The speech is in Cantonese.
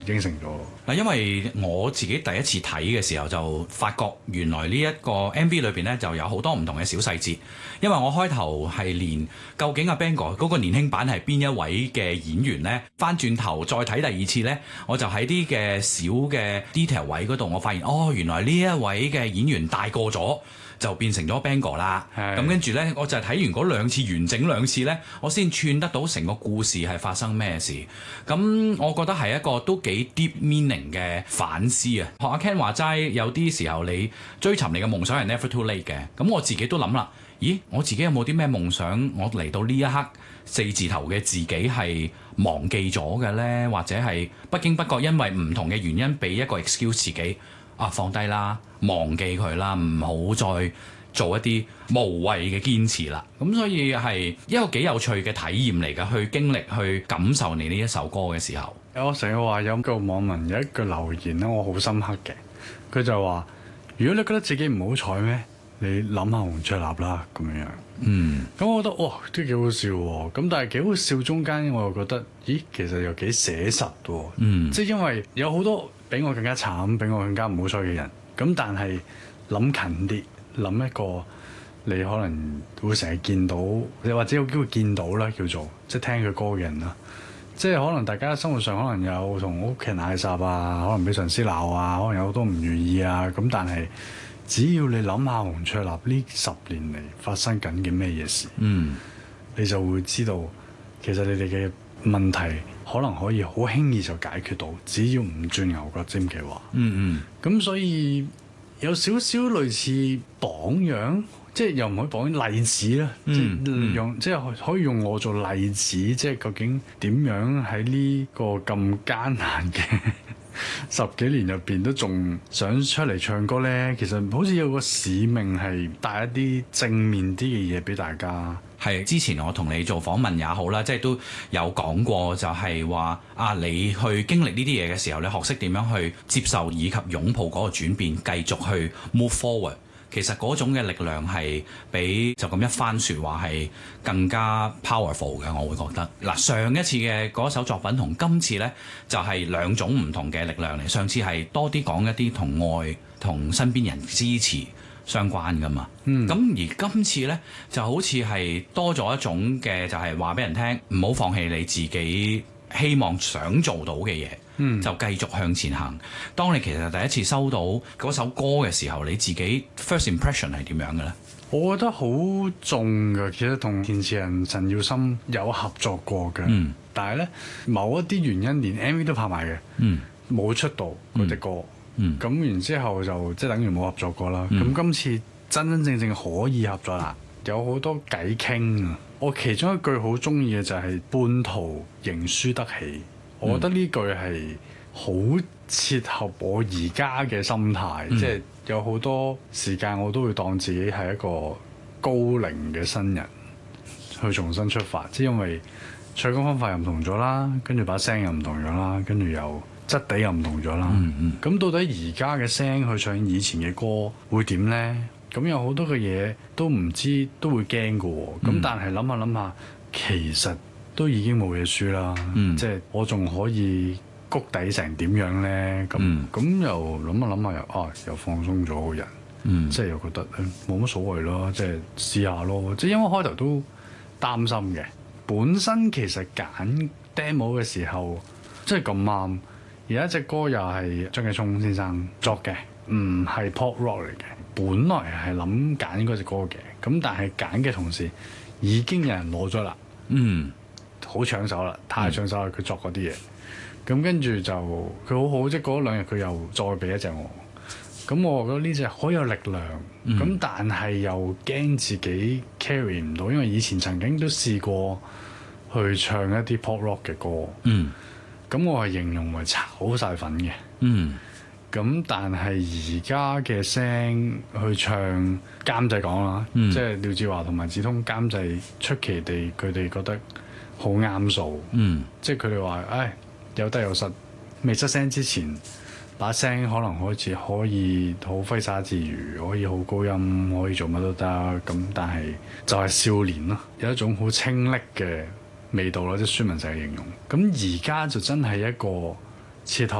應承咗。 嗱，因為我自己第一次睇嘅時候就發覺原來呢一個 MV 裏邊呢就有好多唔同嘅小細節，因為我開頭係連究竟阿 Bang 哥嗰個年輕版係邊一位嘅演員呢？翻轉頭再睇第二次呢，我就喺啲嘅小嘅 detail 位嗰度，我發現原來呢一位嘅演員大個咗。就變成咗 Bang 哥啦，咁跟住呢，我就係睇完嗰兩次完整兩次呢，我先串得到成個故事係發生咩事。咁我覺得係一個都幾 deep meaning 嘅反思啊。學阿 Ken 話齋，有啲時候你追尋你嘅夢想係 never too late 嘅。咁我自己都諗啦，咦，我自己有冇啲咩夢想？我嚟到呢一刻四字頭嘅自己係忘記咗嘅呢？或者係不經不覺因為唔同嘅原因俾一個 excuse 自己。放低啦，忘記佢啦，唔好再做一啲無謂嘅堅持啦。咁所以係一個幾有趣嘅體驗嚟㗎，去經歷、去感受你呢一首歌嘅時候。 我成日話有個網民有一句留言咧，我好深刻嘅。佢就話：如果你覺得自己唔好彩咩，你諗下洪卓立啦咁樣。咁我覺得哇，都幾好笑喎。咁但係幾好笑中間，我又覺得，咦，其實又幾寫實喎。即係因為有好多比我更加慘、比我更加唔好彩嘅人，咁但係諗近啲，諗一個你可能會成日見到，你或者有機會見到啦，叫做即係聽佢歌嘅人啦。即係可能大家生活上可能有同屋企人嗌霎啊，可能俾上司鬧啊，可能有好多唔如意啊。咁但係只要你諗下洪卓立呢10年嚟發生緊嘅咩嘢事，你就會知道其實你哋嘅問題可能可以好輕易就解決到，只要唔轉牛角尖嘅話。咁所以有少少類似榜樣，即係又唔可以榜例子啦。即係可以用我做例子，即係究竟點樣喺呢個咁艱難嘅10幾年入邊都仲想出嚟唱歌呢？其實好似有個使命係帶一啲正面啲嘅嘢俾大家。 係之前我同你做訪問也好啦，即係都有講過，就係話你去經歷呢啲嘢嘅時候，你學識點樣去接受以及擁抱嗰個轉變，繼續去 move forward。其實嗰種嘅力量係比就咁一番説話係更加 powerful 嘅，我會覺得。嗱，上一次嘅嗰首作品同今次呢，就係兩種唔同嘅力量嚟。上次係多啲講一啲同愛、同身邊人支持相關噶嘛。咁而今次呢，就好似係多咗一種嘅，就係話俾人聽，唔好放棄你自己希望想做到嘅嘢。就繼續向前行。當你其實第一次收到嗰首歌嘅時候，你自己 first impression 係點樣嘅咧？ 我覺得好重㗎，其實同填詞人陳耀森有合作過嘅，但係咧某一啲原因連 MV 都拍埋嘅，冇出到嗰隻歌，咁然之後就即係等於冇合作過啦。咁今次真真正正可以合作啦，有好多偈傾啊！我其中一句好中意嘅就係半途仍輸得起。我覺得呢句係好切合我而家嘅心態，即係有好多時間我都會當自己係一個高齡嘅新人，去重新出發。即係因為唱歌方法又唔同咗啦，跟住把聲又唔同咗啦，跟住又質地又唔同咗啦。咁到底而家嘅聲去唱以前嘅歌會點呢？咁有好多嘅嘢都唔知，都會驚㗎喎。咁但係諗下諗下，其實都已經冇嘢輸啦，即係我仲可以谷底成點樣咧？咁又諗下諗下又放鬆咗個人，即係又覺得冇乜所謂咯，即係試下咯。即係因為開頭都擔心嘅，本身其實揀 demo 嘅時候即係咁啱，有一隻歌又係張繼聰先生作嘅，唔係 pop rock 嚟嘅。本來係諗揀嗰隻歌嘅，咁但係揀嘅同時已經有人攞咗啦。好搶手啦，太搶手啦！佢作嗰啲嘢，咁跟住就佢好好，即係過咗2日佢又再俾一隻我，咁我覺得呢隻好有力量，咁但係又驚自己 carry 唔到，因為以前曾經都試過去唱一啲 pop rock 嘅歌，咁我係形容為炒晒粉嘅，咁但係而家嘅聲去唱監製講啦，即係廖智華同埋子通監製出奇地佢哋覺得好啱數，即係佢哋話，有得有失，未出聲之前，把聲可能開始可以好揮灑自如，可以好高音，可以做乜都得。咁但係就係少年咯，有一種好清冽嘅味道咯，即係孫文成嘅形容。咁而家就真係一個切合